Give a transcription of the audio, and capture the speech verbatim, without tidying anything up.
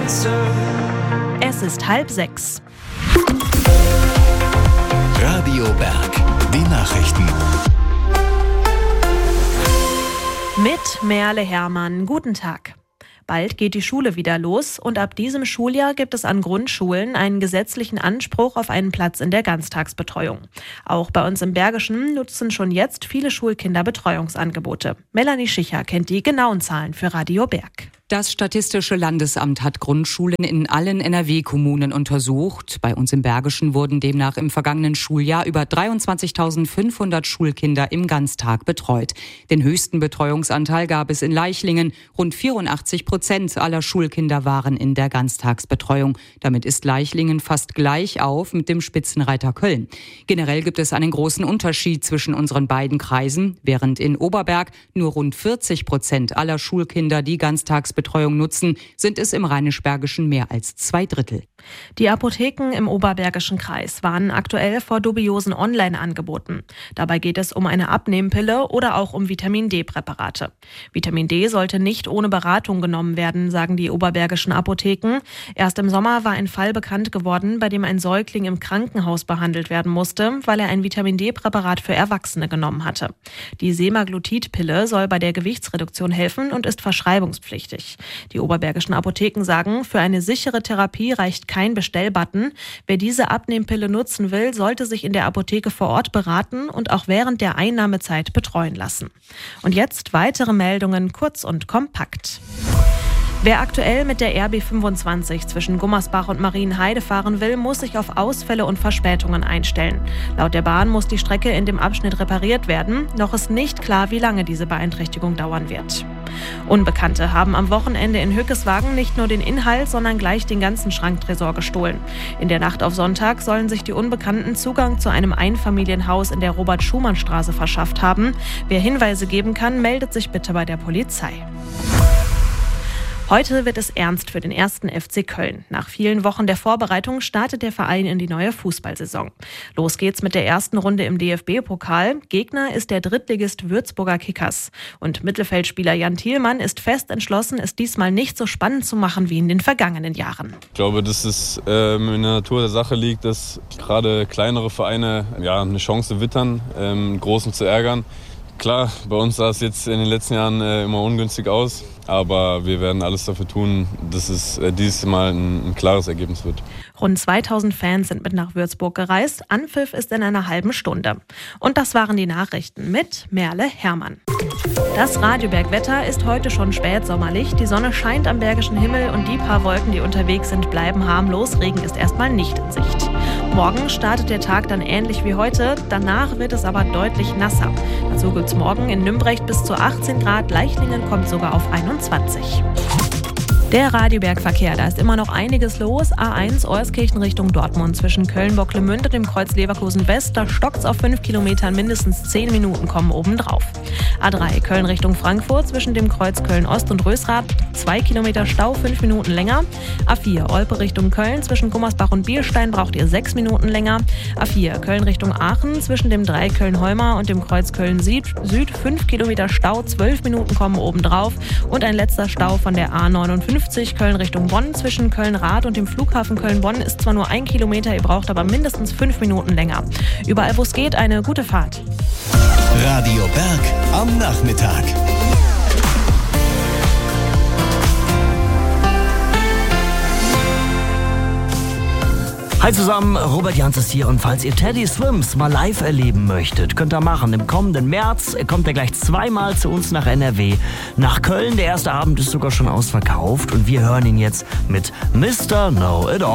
answer. Es ist halb sechs. Radio Berg, die Nachrichten. Mit Merle Hermann. Guten Tag. Bald geht die Schule wieder los und ab diesem Schuljahr gibt es an Grundschulen einen gesetzlichen Anspruch auf einen Platz in der Ganztagsbetreuung. Auch bei uns im Bergischen nutzen schon jetzt viele Schulkinder Betreuungsangebote. Melanie Schicher kennt die genauen Zahlen für Radio Berg. Das Statistische Landesamt hat Grundschulen in allen N R W-Kommunen untersucht. Bei uns im Bergischen wurden demnach im vergangenen Schuljahr über dreiundzwanzigtausendfünfhundert Schulkinder im Ganztag betreut. Den höchsten Betreuungsanteil gab es in Leichlingen. Rund vierundachtzig Prozent aller Schulkinder waren in der Ganztagsbetreuung. Damit ist Leichlingen fast gleich auf mit dem Spitzenreiter Köln. Generell gibt es einen großen Unterschied zwischen unseren beiden Kreisen. Während in Oberberg nur rund vierzig Prozent aller Schulkinder die Ganztagsbetreuung Betreuung nutzen, sind es im Rheinisch-Bergischen mehr als zwei Drittel. Die Apotheken im Oberbergischen Kreis warnen aktuell vor dubiosen Online-Angeboten. Dabei geht es um eine Abnehmpille oder auch um Vitamin-D-Präparate. Vitamin D sollte nicht ohne Beratung genommen werden, sagen die oberbergischen Apotheken. Erst im Sommer war ein Fall bekannt geworden, bei dem ein Säugling im Krankenhaus behandelt werden musste, weil er ein Vitamin-D-Präparat für Erwachsene genommen hatte. Die Semaglutid-Pille soll bei der Gewichtsreduktion helfen und ist verschreibungspflichtig. Die oberbergischen Apotheken sagen, für eine sichere Therapie reicht kein Bestellbutton. Wer diese Abnehmpille nutzen will, sollte sich in der Apotheke vor Ort beraten und auch während der Einnahmezeit betreuen lassen. Und jetzt weitere Meldungen kurz und kompakt. Wer aktuell mit der R B fünfundzwanzig zwischen Gummersbach und Marienheide fahren will, muss sich auf Ausfälle und Verspätungen einstellen. Laut der Bahn muss die Strecke in dem Abschnitt repariert werden. Noch ist nicht klar, wie lange diese Beeinträchtigung dauern wird. Unbekannte haben am Wochenende in Hückeswagen nicht nur den Inhalt, sondern gleich den ganzen Schranktresor gestohlen. In der Nacht auf Sonntag sollen sich die Unbekannten Zugang zu einem Einfamilienhaus in der Robert-Schumann-Straße verschafft haben. Wer Hinweise geben kann, meldet sich bitte bei der Polizei. Heute wird es ernst für den ersten F C Köln. Nach vielen Wochen der Vorbereitung startet der Verein in die neue Fußballsaison. Los geht's mit der ersten Runde im D F B-Pokal. Gegner ist der Drittligist Würzburger Kickers. Und Mittelfeldspieler Jan Thielmann ist fest entschlossen, es diesmal nicht so spannend zu machen wie in den vergangenen Jahren. Ich glaube, dass es ähm, in der Natur der Sache liegt, dass gerade kleinere Vereine ja, eine Chance wittern, ähm, Großen zu ärgern. Klar, bei uns sah es jetzt in den letzten Jahren äh, immer ungünstig aus, aber wir werden alles dafür tun, dass es äh, dieses Mal ein, ein klares Ergebnis wird. Rund zweitausend Fans sind mit nach Würzburg gereist. Anpfiff ist in einer halben Stunde. Und das waren die Nachrichten mit Merle Hermann. Das Radioberg-Wetter ist heute schon spätsommerlich. Die Sonne scheint am bergischen Himmel und die paar Wolken, die unterwegs sind, bleiben harmlos. Regen ist erstmal nicht in Sicht. Morgen startet der Tag dann ähnlich wie heute. Danach wird es aber deutlich nasser. Dazu gibt es morgen in Nümbrecht bis zu achtzehn Grad. Leichlingen kommt sogar auf einundzwanzig. Der Radioberg-Verkehr, da ist immer noch einiges los. A eins Euskirchen Richtung Dortmund zwischen Köln-Bocklemünde und dem Kreuz Leverkusen West. Da stockt's auf fünf Kilometern, mindestens zehn Minuten kommen obendrauf. A drei Köln Richtung Frankfurt zwischen dem Kreuz Köln-Ost und Rösrath. zwei Kilometer Stau, fünf Minuten länger. A vier Olpe Richtung Köln zwischen Gummersbach und Bierstein braucht ihr sechs Minuten länger. A vier Köln Richtung Aachen zwischen dem drei Köln-Holmer und dem Kreuz Köln-Süd. fünf Kilometer Stau, zwölf Minuten kommen obendrauf. Und ein letzter Stau von der A neunundfünfzig Köln Richtung Bonn zwischen Köln-Rath und dem Flughafen Köln-Bonn ist zwar nur ein Kilometer, ihr braucht aber mindestens fünf Minuten länger. Überall, wo es geht, eine gute Fahrt. Radio Berg am Nachmittag. Hi zusammen, Robert Jans ist hier und falls ihr Teddy Swims mal live erleben möchtet, könnt ihr machen. Im kommenden März kommt er gleich zweimal zu uns nach N R W. Nach Köln, der erste Abend ist sogar schon ausverkauft und wir hören ihn jetzt mit Mister Know It All.